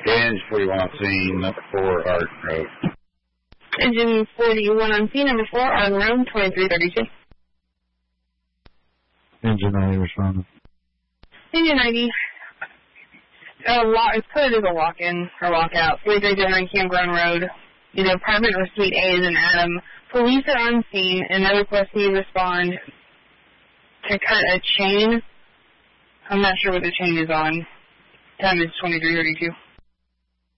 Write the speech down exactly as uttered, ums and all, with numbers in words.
Engine forty-one on scene, number four, Arden Road. Engine forty-one on scene, number four, Arden Road, twenty-three thirty-two. Engine ninety responding. Engine ninety. Uh, lock, it's put as a walk-in or walk-out. forty-three oh nine Campground Road. Either apartment or suite A is in Adam. Police are on scene, and they request you respond to cut a chain. I'm not sure what the chain is on. Time is twenty-three thirty-two.